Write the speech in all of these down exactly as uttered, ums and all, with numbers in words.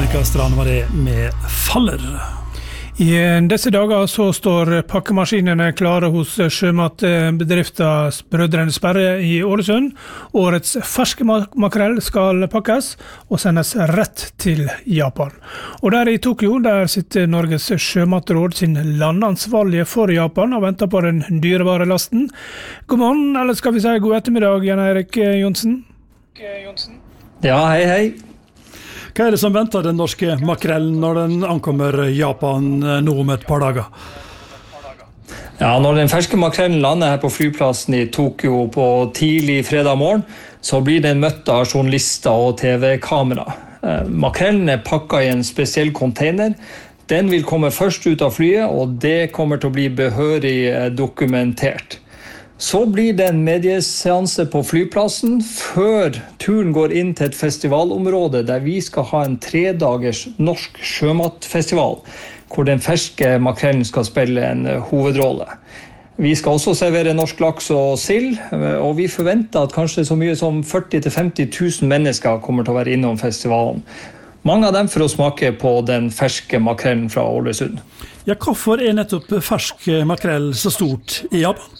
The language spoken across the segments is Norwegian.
Monica Strand var det med Faller. I disse dager så står pakkemaskinene klare hos sjømatbedriften Brødrene Sperre i Ålesund. Årets ferske makrell skal pakkes og sendes rett til Japan. Og der i Tokyo, der sitter Norges sjømatråd sin landansvarlige for Japan og venter på den dyrebare lasten. God morgen, eller skal vi si god ettermiddag, Jan Erik Johnsen? Ja, hei, hei. Hva er det som venter den norske makrellen når den ankommer Japan nå om et par dager? Ja, når den ferske makrellen lander her på flyplassen i Tokyo på tidlig fredag morgen, så blir den møtt av journalister og T V-kamera. Makrellen er pakket i en spesiell container. Den vil komme først ut av flyet, og det kommer til å bli behørig dokumentert. Så blir det en medieseanse på flyplassen før turen går inn til et festivalområde der vi skal ha en tredagers norsk sjømatfestival, hvor den ferske makrellen skal spille en hovedrolle. Vi skal også servere norsk laks og sild, og vi forventer at kanskje så mye som førti til femti tusen mennesker kommer til å være innom festivalen. Mange av dem for å smake på den ferske makrellen fra Ålesund. Ja, hvorfor er nettopp fersk makrell så stort i Japan?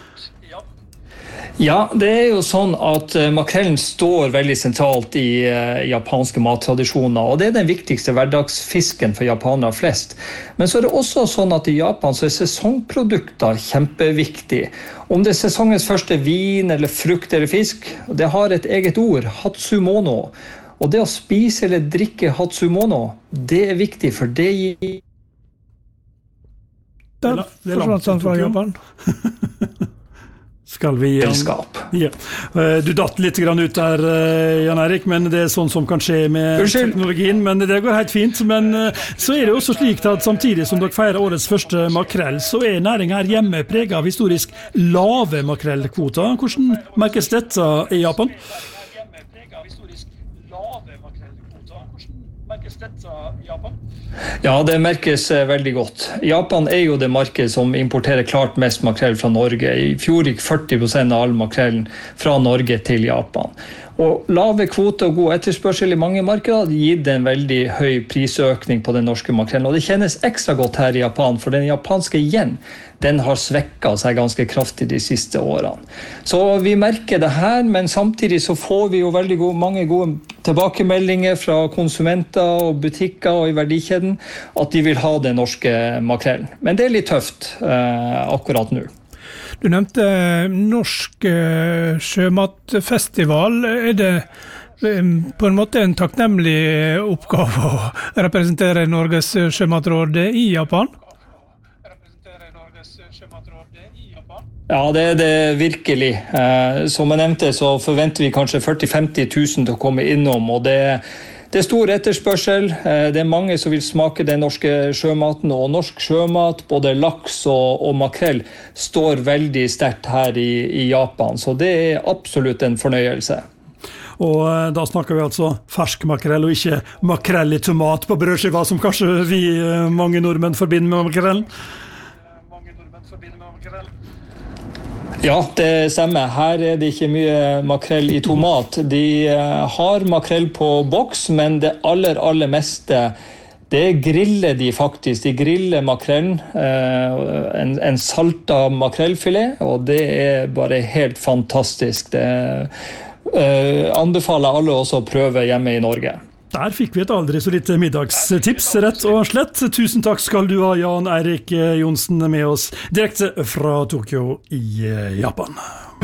Ja, det er jo sånn at makrellen står veldig sentralt i uh, japanske mattradisjoner, og det er den viktigste hverdagsfisken for japanere flest. Men så er det også sånn at i Japan så er sesongprodukter kjempeviktig. Om det er sesongens første vin eller frukt eller fisk, det har et eget ord, hatsumono. Og det å spise eller drikke hatsumono, det er viktig, for det gir... Der forsvant han fra Japan. Skal vi ja. Du datt litt grann ut der, Jan Erik, men det er sånn som kan skje med Unnskyld. Teknologien, men det går helt fint. Men så er det også slik at samtidig som dere feirer årets første makrell, så er næringen her hjemme preget av historisk lave makrellkvoter. Hvordan merkes dette i Japan? Ja, det merkes veldig godt. Japan er jo det markedet som importerer klart mest makrell fra Norge. I fjor gikk førti prosent av all makrellen fra Norge til Japan. Og lave kvoter og god etterspørsel i mange markeder gir en veldig høy prisøkning på den norske makrellen. Og det kjennes ekstra godt her i Japan, for den japanske yen, den har svekket seg ganske kraftig de siste årene. Så vi merker det her, men samtidig så får vi jo veldig gode, mange gode tilbakemeldinger fra konsumenter og butikker og i verdikjeden at de vil ha den norske makrellen. Men det er litt tøft eh, akkurat nå. Du nevnte norsk uh, sjømatfestival. Er det um, på en måte en takknemlig oppgave å representere Norges sjømatråd i Japan? Ja, det er det virkelig. Eh, som jeg nevnte, så forventer vi kanskje førti til femti tusen til å komme innom, og det Det er stor etterspørsel, det er mange som vil smake den norske sjømaten, og norsk sjømat, både laks og, og makrell, står veldig sterkt her i, i Japan, så det er absolutt en fornøyelse. Og da snakker vi altså fersk makrell, og ikke makrell i tomat på brødskiva, som kanskje vi mange nordmenn forbinder med makrellen. Ja, det stemmer. Her er det ikke mye makrell i tomat. De har makrell på boks, men det aller, aller meste, det griller de faktisk. De griller makrellen, en, en salta makrellfilet, og det er bare helt fantastisk. Det anbefaler alle også å prøve hjemme i Norge. Der fikk vi et aldri så litt middagstips, rett og slett. Tusen takk skal du ha, Jan Erik Johnsen, med oss direkte fra Tokyo i Japan.